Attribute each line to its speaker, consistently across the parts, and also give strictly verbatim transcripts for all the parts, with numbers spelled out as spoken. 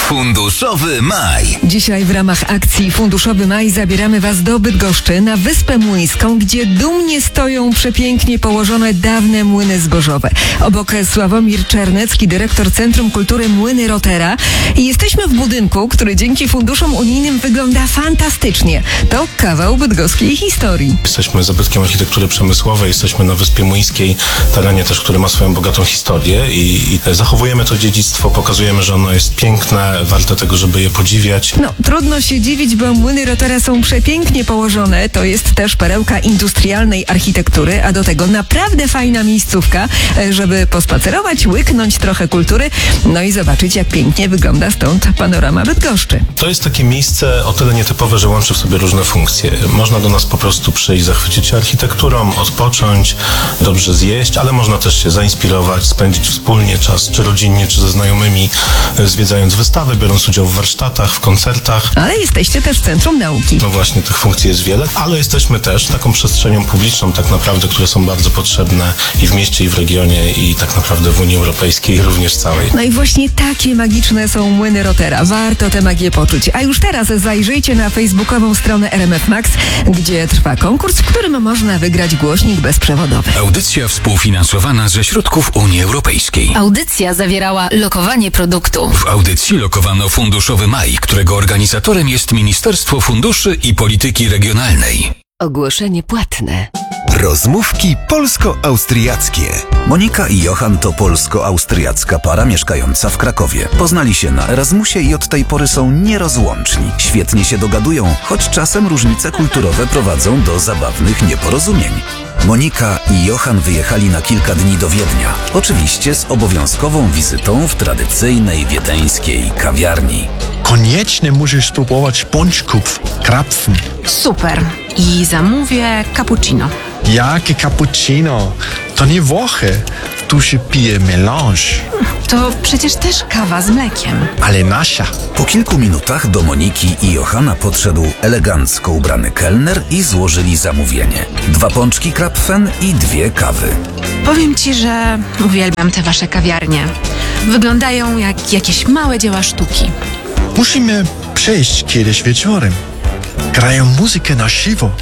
Speaker 1: Funduszowy Maj.
Speaker 2: Dzisiaj w ramach akcji Funduszowy Maj zabieramy Was do Bydgoszczy na Wyspę Młyńską, gdzie dumnie stoją przepięknie położone dawne młyny zbożowe. Obok Sławomir Czernecki, dyrektor Centrum Kultury Młyny Rotera. I jesteśmy w budynku, który dzięki funduszom unijnym wygląda fantastycznie. To kawał bydgoskiej historii.
Speaker 3: Jesteśmy zabytkiem architektury przemysłowej, jesteśmy na Wyspie Młyńskiej, terenie też, który ma swoją bogatą historię i, i zachowujemy to dziedzictwo, pokazujemy, że ono jest piękne, warte tego, żeby je podziwiać.
Speaker 2: No, trudno się dziwić, bo młyny Rotera są przepięknie położone. To jest też perełka industrialnej architektury, a do tego naprawdę fajna miejscówka, żeby pospacerować, łyknąć trochę kultury, no i zobaczyć, jak pięknie wygląda stąd panorama Bydgoszczy.
Speaker 3: To jest takie miejsce o tyle nietypowe, że łączy w sobie różne funkcje. Można do nas po prostu przyjść, zachwycić się architekturą, odpocząć, dobrze zjeść, ale można też się zainspirować, spędzić wspólnie czas, czy rodzinnie, czy ze znajomymi, zwiedzając wystawy, biorąc udział w warsztatach, w koncertach.
Speaker 2: Ale jesteście też Centrum Nauki.
Speaker 3: No właśnie, tych funkcji jest wiele, ale jesteśmy też taką przestrzenią publiczną tak naprawdę, które są bardzo potrzebne i w mieście, i w regionie, i tak naprawdę w Unii Europejskiej również całej.
Speaker 2: No i właśnie takie magiczne są młyny Rotera. Warto tę magię poczuć. A już teraz zajrzyjcie na facebookową stronę R M F Max, gdzie trwa konkurs, w którym można wygrać głośnik bezprzewodowy.
Speaker 1: Audycja współfinansowana ze środków Unii Europejskiej.
Speaker 4: Audycja zawierała lokowanie produktu.
Speaker 1: W audycji lokowano Funduszowy Maj, którego organizatorem jest Ministerstwo Funduszy i Polityki Regionalnej.
Speaker 4: Ogłoszenie płatne.
Speaker 5: Rozmówki polsko-austriackie. Monika i Johan to polsko-austriacka para mieszkająca w Krakowie. Poznali się na Erasmusie i od tej pory są nierozłączni. Świetnie się dogadują, choć czasem różnice kulturowe prowadzą do zabawnych nieporozumień. Monika i Johan wyjechali na kilka dni do Wiednia. Oczywiście z obowiązkową wizytą w tradycyjnej wiedeńskiej kawiarni.
Speaker 6: Koniecznie musisz spróbować pączków, krapfen.
Speaker 7: Super. I zamówię cappuccino.
Speaker 6: Jakie cappuccino? To nie Włochy. Tu się pije melange.
Speaker 7: To przecież też kawa z mlekiem.
Speaker 6: Ale nasza.
Speaker 5: Po kilku minutach do Moniki i Johana podszedł elegancko ubrany kelner i złożyli zamówienie. Dwa pączki krapfen i dwie kawy.
Speaker 7: Powiem ci, że uwielbiam te wasze kawiarnie. Wyglądają jak jakieś małe dzieła sztuki.
Speaker 6: Musimy przejść kiedyś wieczorem. Grają muzykę na żywo.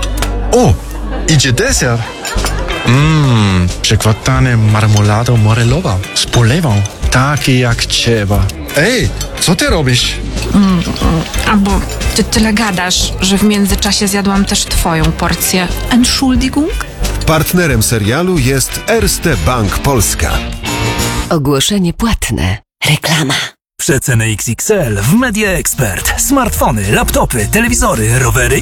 Speaker 6: O, idzie deser. Mmm, przekładane marmoladą morelowa z polewą. Takie jak trzeba. Ej, co ty robisz?
Speaker 7: Mm, albo ty tyle gadasz, że w międzyczasie zjadłam też twoją porcję. Entschuldigung?
Speaker 8: Partnerem serialu jest Erste Bank Polska.
Speaker 4: Ogłoszenie płatne. Reklama.
Speaker 9: Przeceny X X L w Media Expert. Smartfony, laptopy, telewizory, rowery